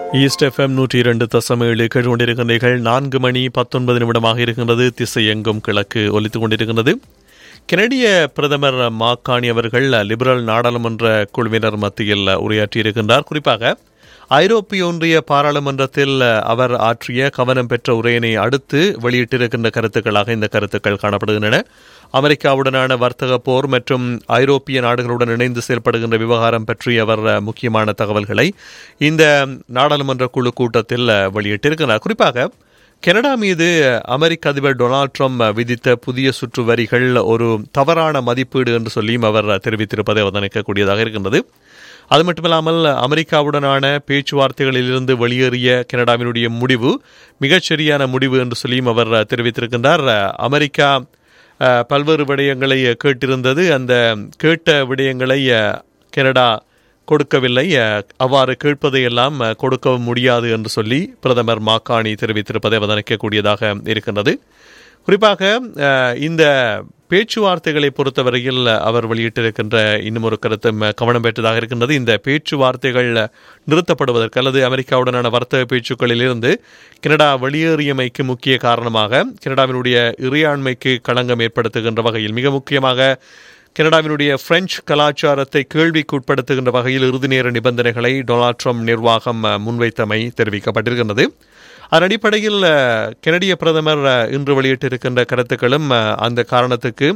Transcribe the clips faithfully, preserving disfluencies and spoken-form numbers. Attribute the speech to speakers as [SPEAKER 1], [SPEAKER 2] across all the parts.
[SPEAKER 1] East FM நூற்றி இரண்டு தசம் ஏழு கேட்டுக்கொண்டிருக்கின்றீர்கள். நான்கு மணி பத்தொன்பது நிமிடமாக இருக்கின்றது. திசை எங்கும் கிழக்கு ஒலித்துக் கொண்டிருக்கின்றது. கனடிய பிரதமர் மாக்கானி அவர்கள் லிபரல் நாடாளுமன்ற குழுவினர் மத்தியில் உரையாற்றியிருக்கின்றார். குறிப்பாக ஐரோப்பிய ஒன்றிய பாராளுமன்றத்தில் அவர் ஆற்றிய கவனம் பெற்ற உரையினை அடுத்து வெளியிட்டிருக்கின்ற கருத்துக்களாக இந்த கருத்துக்கள் காணப்படுகின்றன. அமெரிக்காவுடனான வர்த்தக போர் மற்றும் ஐரோப்பிய நாடுகளுடன் இணைந்து செயல்படுகின்ற விவகாரம் பற்றி அவர் முக்கியமான தகவல்களை இந்த நாடாளுமன்ற குழு கூட்டத்தில் வெளியிட்டிருக்கிறார். குறிப்பாக கனடா மீது அமெரிக்க அதிபர் டொனால்ட் ட்ரம்ப் விதித்த புதிய சுற்று வரிகள் ஒரு தவறான மதிப்பீடு என்று சொல்லியும் அவர் தெரிவித்திருப்பதை அவதானிக்கக்கூடியதாக இருக்கின்றது. அது மட்டுமில்லாமல் அமெரிக்காவுடனான பேச்சுவார்த்தைகளிலிருந்து வெளியேறிய கனடாவினுடைய முடிவு மிகச்சரியான முடிவு என்று சொல்லியும் அவர் தெரிவித்திருக்கின்றார். அமெரிக்கா பல்வேறு விடயங்களை கேட்டிருந்தது. அந்த கேட்ட விடயங்களை கனடா கொடுக்கவில்லை. அவ்வாறு கேட்பதையெல்லாம் கொடுக்க முடியாது என்று சொல்லி பிரதமர் மாக்கானி தெரிவித்திருப்பதை அவதானிக்கக்கூடியதாக இருக்கின்றது. குறிப்பாக இந்த பேச்சுவார்த்தைகளை பொறுத்தவரையில் அவர் வெளியிட்டிருக்கின்ற இன்னும் ஒரு கருத்தும் கவனம் பெற்றதாக இருக்கின்றது. இந்த பேச்சுவார்த்தைகள் நிறுத்தப்படுவதற்கு அல்லது அமெரிக்காவுடனான வர்த்தக பேச்சுக்களில் இருந்து கனடா வெளியேறியமைக்கு முக்கிய காரணமாக கனடாவினுடைய இறையாண்மைக்கு களங்கம் ஏற்படுத்துகின்ற வகையில், மிக முக்கியமாக கனடாவினுடைய பிரெஞ்சு கலாச்சாரத்தை கேள்விக்கு உட்படுத்துகின்ற வகையில் இறுதி நேர நிபந்தனைகளை டொனால்ட் ட்ரம்ப் நிர்வாகம் முன்வைத்தமை தெரிவிக்கப்பட்டிருக்கின்றது. அதன் அடிப்படையில் கனடிய பிரதமர் இன்று வெளியிட்டிருக்கின்ற கருத்துக்களும் அந்த காரணத்துக்கு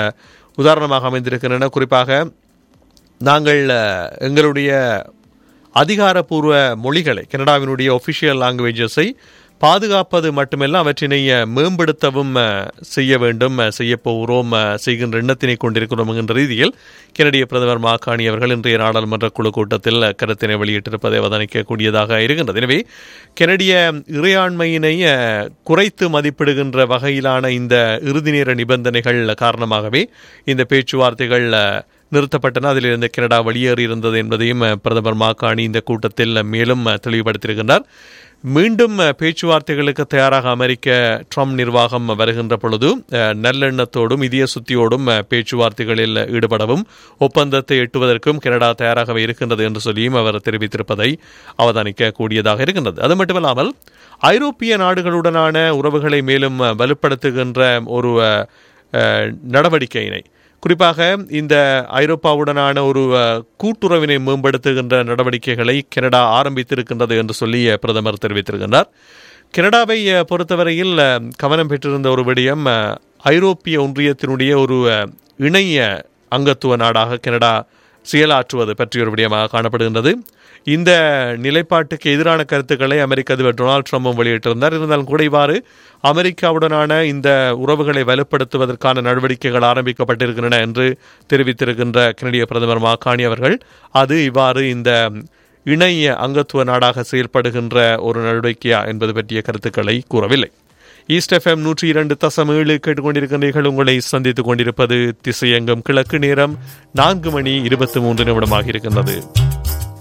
[SPEAKER 1] உதாரணமாக அமைந்திருக்கின்றன. குறிப்பாக நாங்கள் எங்களுடைய அதிகாரப்பூர்வ மொழிகளை, கனடாவினுடைய ஒஃபிஷியல் லாங்குவேஜஸை பாதுகாப்பது மட்டுமல்ல, அவற்றினை மேம்படுத்தவும் செய்ய வேண்டும், செய்ய போகிறோம், செய்கின்ற எண்ணத்தினை கொண்டிருக்கிறோம் என்ற ரீதியில் கனடிய பிரதமர் மாக்கானி அவர்கள் இன்றைய நாடாளுமன்ற குழு கூட்டத்தில் கருத்தினை வெளியிட்டிருப்பதை அவதானிக்கக்கூடியதாக இருக்கின்றது. எனவே கனடிய இறையாண்மையினை குறைத்து மதிப்பிடுகின்ற வகையிலான இந்த இறுதி நேர நிபந்தனைகள் காரணமாகவே இந்த பேச்சுவார்த்தைகள் நிறுத்தப்பட்டன, அதிலிருந்து கனடா வெளியேறியிருந்தது என்பதையும் பிரதமர் மாக்கானி இந்த கூட்டத்தில் மேலும் தெளிவுபடுத்தியிருக்கின்றார். மீண்டும் பேச்சுவார்த்தைகளுக்கு தயாராக அமெரிக்க ட்ரம்ப் நிர்வாகம் வருகின்ற பொழுது நல்லெண்ணத்தோடும் இதய சுத்தியோடும் பேச்சுவார்த்தைகளில் ஈடுபடவும் ஒப்பந்தத்தை எட்டுவதற்கும் கனடா தயாராகவே இருக்கின்றது என்று சொல்லியும் அவர் தெரிவித்திருப்பதை அவதானிக்க கூடியதாக இருக்கின்றது. அது மட்டுமல்லாமல் ஐரோப்பிய நாடுகளுடனான உறவுகளை மேலும் வலுப்படுத்துகின்ற ஒரு நடவடிக்கையினை, குறிப்பாக இந்த ஐரோப்பாவுடனான ஒரு கூட்டுறவினை மேம்படுத்துகின்ற நடவடிக்கைகளை கனடா ஆரம்பித்திருக்கின்றது என்று சொல்லி பிரதமர் தெரிவித்திருக்கின்றார். கனடாவை பொறுத்தவரையில் கவனம் பெற்றிருந்த ஒரு விடயம், ஐரோப்பிய ஒன்றியத்தினுடைய ஒரு இணைய அங்கத்துவ நாடாக கனடா செயலாற்றுவது பற்றிய ஒரு விடயமாக காணப்படுகின்றது. இந்த நிலைப்பாட்டுக்கு எதிரான கருத்துக்களை அமெரிக்க அதிபர் டொனால்ட் ட்ரம்பும் வெளியிட்டிருந்தார். இருந்தாலும் கூட இவ்வாறு அமெரிக்காவுடனான இந்த உறவுகளை வலுப்படுத்துவதற்கான நடவடிக்கைகள் ஆரம்பிக்கப்பட்டிருக்கின்றன என்று தெரிவித்திருக்கின்ற கனடிய பிரதமர் மாக்கானி அவர்கள் அது இவ்வாறு இந்த இணைய அங்கத்துவ நாடாக செயல்படுகின்ற ஒரு நடவடிக்கையா என்பது பற்றிய கருத்துக்களை கூறவில்லை. ஈஸ்ட் எஃப்எம் நூற்றி இரண்டு தசம் ஏழு கேட்டுக்கொண்டிருக்கின்றீர்கள். உங்களை சந்தித்துக் கொண்டிருப்பது திசையங்கம் கிழக்கு. நேரம் நான்கு மணி இருபத்தி மூன்று நிமிடமாக இருக்கின்றது.